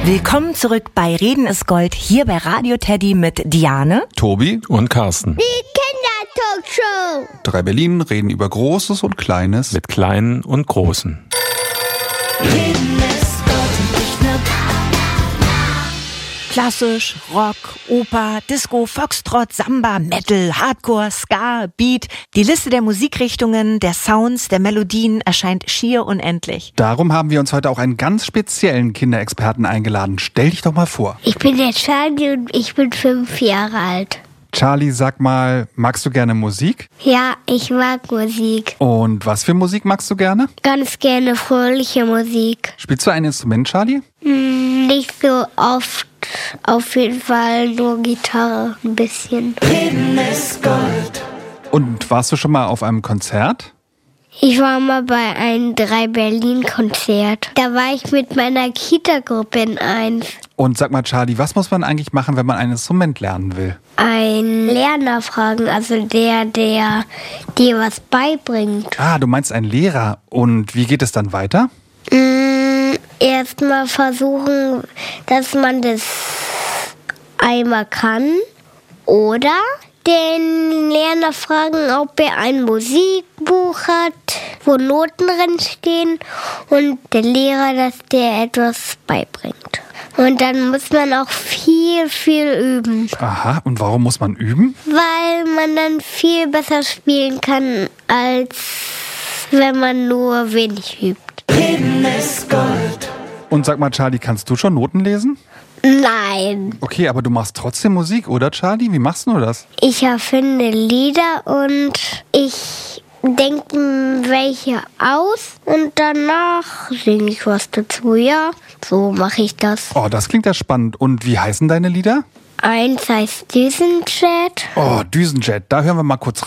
Willkommen zurück bei Reden ist Gold, hier bei Radio Teddy mit Diane, Tobi und Carsten. Die Kindertalkshow. 3 Berlin reden über Großes und Kleines. Mit Kleinen und Großen. Reden ist Gold und nicht nur klassisch, Rock, Oper, Disco, Foxtrot, Samba, Metal, Hardcore, Ska, Beat. Die Liste der Musikrichtungen, der Sounds, der Melodien erscheint schier unendlich. Darum haben wir uns heute auch einen ganz speziellen Kinderexperten eingeladen. Stell dich doch mal vor. Ich bin der Charlie und ich bin 5 Jahre alt. Charlie, sag mal, magst du gerne Musik? Ja, ich mag Musik. Und was für Musik magst du gerne? Ganz gerne fröhliche Musik. Spielst du ein Instrument, Charlie? Nicht so oft. Auf jeden Fall nur Gitarre, ein bisschen. Reden ist Gold. Und warst du schon mal auf einem Konzert? Ich war mal bei einem 3 Berlin-Konzert. Da war ich mit meiner Kita-Gruppe in 1. Und sag mal, Charlie, was muss man eigentlich machen, wenn man ein Instrument lernen will? Ein Lerner fragen, also der dir was beibringt. Ah, du meinst einen Lehrer. Und wie geht es dann weiter? Erstmal versuchen, dass man das einmal kann. Oder den Lerner fragen, ob er ein Musikbuch hat, wo Noten drin stehen. Und der Lehrer, dass der etwas beibringt. Und dann muss man auch viel üben. Aha, und warum muss man üben? Weil man dann viel besser spielen kann, als wenn man nur wenig übt. Reden ist Gold. Und sag mal, Charlie, kannst du schon Noten lesen? Nein. Okay, aber du machst trotzdem Musik, oder Charlie? Wie machst du das? Ich erfinde Lieder und ich denke welche aus und danach singe ich was dazu, ja. So mache ich das. Oh, das klingt ja spannend. Und wie heißen deine Lieder? Eins heißt Düsenjet. Oh, Düsenjet, da hören wir mal kurz